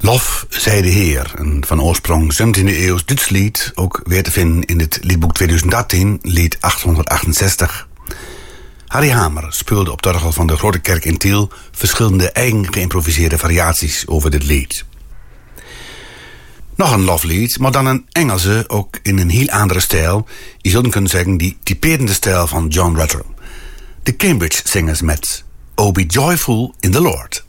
Lof, zei de Heer, een van oorsprong 17e eeuws Duits lied, ook weer te vinden in het liedboek 2013, lied 868. Harry Hamer speelde op de orgel van de Grote Kerk in Tiel verschillende eigen geïmproviseerde variaties over dit lied. Nog een loflied, maar dan een Engelse, ook in een heel andere stijl. Je zult kunnen zeggen die typerende stijl van John Rutter. De Cambridge Singers met Oh Be Joyful in the Lord.